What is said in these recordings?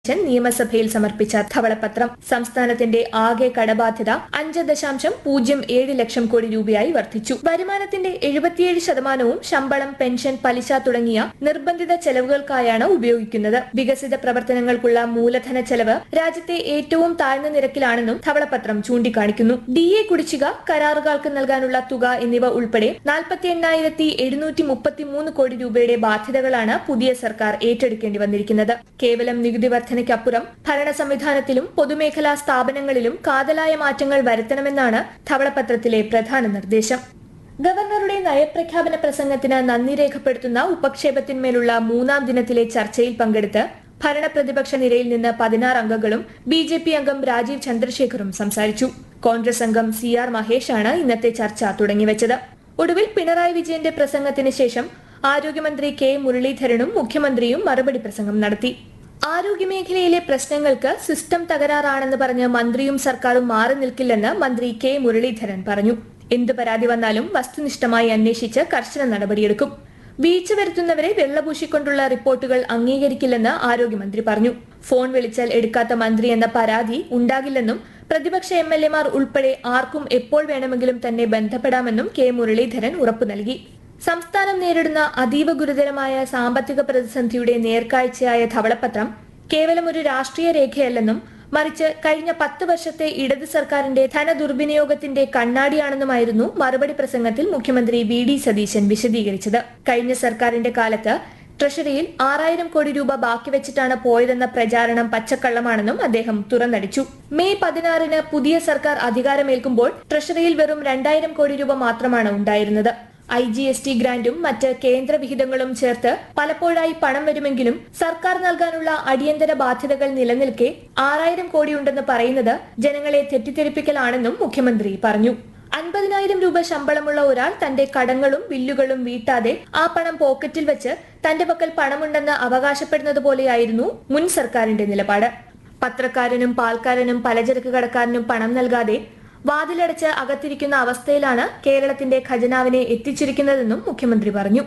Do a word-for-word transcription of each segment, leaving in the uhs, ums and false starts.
നിയമസഭയിൽ സമർപ്പിച്ച ധവളപത്രം സംസ്ഥാനത്തിന്റെ ആകെ കടബാധ്യത അഞ്ച് ദശാംശം പൂജ്യം ഏഴ് ലക്ഷം കോടി രൂപയായി വർദ്ധിച്ചു. വരുമാനത്തിന്റെ എഴുപത്തിയേഴ് ശതമാനവും ശമ്പളം, പെൻഷൻ, പലിശ തുടങ്ങിയ നിർബന്ധിത ചെലവുകൾക്കായാണ് ഉപയോഗിക്കുന്നത്. വികസിത പ്രവർത്തനങ്ങൾക്കുള്ള മൂലധന ചെലവ് രാജ്യത്തെ ഏറ്റവും താഴ്ന്ന നിരക്കിലാണെന്നും ധവളപത്രം ചൂണ്ടിക്കാണിക്കുന്നു. ഡി എ കുടിശ്ശിക, കരാറുകാർക്ക് നൽകാനുള്ള തുക എന്നിവ ഉൾപ്പെടെ നാൽപ്പത്തി എണ്ണായിരത്തി എഴുന്നൂറ്റി മുപ്പത്തി മൂന്ന് കോടി രൂപയുടെ ബാധ്യതകളാണ് പുതിയ സർക്കാർ ഏറ്റെടുക്കേണ്ടി വന്നിരിക്കുന്നത്. കേവലം നികുതി വർധനയ്ക്കപ്പുറം ഭരണ സംവിധാനത്തിലും പൊതുമേഖലാ സ്ഥാപനങ്ങളിലും കാതലായ മാറ്റങ്ങൾ വരുത്തണമെന്നാണ് ധവളപത്രത്തിലെ പ്രധാന നിർദ്ദേശം. ഗവർണറുടെ നയപ്രഖ്യാപന പ്രസംഗത്തിന് നന്ദി രേഖപ്പെടുത്തുന്ന ഉപക്ഷേപത്തിന്മേലുള്ള മൂന്നാം ദിനത്തിലെ ചർച്ചയിൽ പങ്കെടുത്ത് ഭരണ പ്രതിപക്ഷ നിരയിൽ നിന്ന് പതിനാറ് അംഗങ്ങളും ബി ജെ പി അംഗം രാജീവ് ചന്ദ്രശേഖറും സംസാരിച്ചു. കോൺഗ്രസ് അംഗം സി ആർ മഹേഷാണ് ഇന്നത്തെ ചർച്ച തുടങ്ങിവെച്ചത്. ഒടുവിൽ പിണറായി വിജയന്റെ പ്രസംഗത്തിന് ശേഷം ആരോഗ്യമന്ത്രി കെ മുരളീധരനും മുഖ്യമന്ത്രിയും മറുപടി പ്രസംഗം നടത്തി. ആരോഗ്യമേഖലയിലെ പ്രശ്നങ്ങൾക്ക് സിസ്റ്റം തകരാറാണെന്ന് പറഞ്ഞ് മന്ത്രിയും സർക്കാരും മാറി നിൽക്കില്ലെന്ന് മന്ത്രി കെ മുരളീധരൻ പറഞ്ഞു. എന്ത് പരാതി വന്നാലും വസ്തുനിഷ്ഠമായി അന്വേഷിച്ച് കർശന നടപടിയെടുക്കും. വീഴ്ച വരുത്തുന്നവരെ വെള്ളപൂശിക്കൊണ്ടുള്ള റിപ്പോർട്ടുകൾ അംഗീകരിക്കില്ലെന്ന് ആരോഗ്യമന്ത്രി പറഞ്ഞു. ഫോൺ വിളിച്ചാൽ എടുക്കാത്ത മന്ത്രി എന്ന പരാതി ഉണ്ടാകില്ലെന്നും പ്രതിപക്ഷ എം എൽ എമാർ ഉൾപ്പെടെ ആർക്കും എപ്പോൾ വേണമെങ്കിലും തന്നെ ബന്ധപ്പെടാമെന്നും കെ മുരളീധരൻ ഉറപ്പു നൽകി. സംസ്ഥാനം നേരിടുന്ന അതീവ ഗുരുതരമായ സാമ്പത്തിക പ്രതിസന്ധിയുടെ നേർക്കാഴ്ചയായ ധവളപത്രം കേവലം ഒരു രാഷ്ട്രീയ രേഖയല്ലെന്നും മറിച്ച് കഴിഞ്ഞ പത്ത് വർഷത്തെ ഇടത് സർക്കാരിന്റെ ധനദുർവിനിയോഗത്തിന്റെ കണ്ണാടിയാണെന്നുമായിരുന്നു മറുപടി പ്രസംഗത്തിൽ മുഖ്യമന്ത്രി വി ഡി സതീശൻ വിശദീകരിച്ചത്. കഴിഞ്ഞ സർക്കാരിന്റെ കാലത്ത് ട്രഷറിയിൽ ആറായിരം കോടി രൂപ ബാക്കി വെച്ചിട്ടാണ് പോയതെന്ന പ്രചാരണം പച്ചക്കള്ളമാണെന്നും അദ്ദേഹം തുറന്നടിച്ചു. മെയ് പതിനാറിന് പുതിയ സർക്കാർ അധികാരമേൽക്കുമ്പോൾ ട്രഷറിയിൽ വെറും രണ്ടായിരം കോടി രൂപ മാത്രമാണ് ഉണ്ടായിരുന്നത്. ഐ ജി എസ് ടി ഗ്രാന്റും മറ്റ് കേന്ദ്ര വിഹിതങ്ങളും ചേർത്ത് പലപ്പോഴായി പണം വരുമെങ്കിലും സർക്കാർ നൽകാനുള്ള അടിയന്തര ബാധ്യതകൾ നിലനിൽക്കെ ആറായിരം കോടിയുണ്ടെന്ന് പറയുന്നത് ജനങ്ങളെ തെറ്റിദ്ധരിപ്പിക്കലാണെന്നും മുഖ്യമന്ത്രി പറഞ്ഞു. അൻപതിനായിരം രൂപ ശമ്പളമുള്ള ഒരാൾ തന്റെ കടങ്ങളും ബില്ലുകളും വീട്ടാതെ ആ പണം പോക്കറ്റിൽ വെച്ച് തന്റെ പക്കൽ പണമുണ്ടെന്ന് അവകാശപ്പെടുന്നത് പോലെയായിരുന്നു മുൻ സർക്കാരിന്റെ നിലപാട്. പത്രക്കാരനും പാൽക്കാരനും പലചരക്ക് കടക്കാരനും പണം നൽകാതെ വാതിലടച്ച് അകത്തിരിക്കുന്ന അവസ്ഥയിലാണ് കേരളത്തിന്റെ ഖജനാവിനെ എത്തിച്ചിരിക്കുന്നതെന്നും മുഖ്യമന്ത്രി പറഞ്ഞു.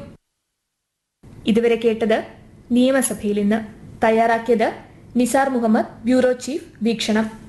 ഇതുവരെ കേട്ടത് നിയമസഭയിൽ ഇന്ന്. തയ്യാറാക്കിയത് നിസാർ മുഹമ്മദ്, ബ്യൂറോ ചീഫ്, വീക്ഷണം.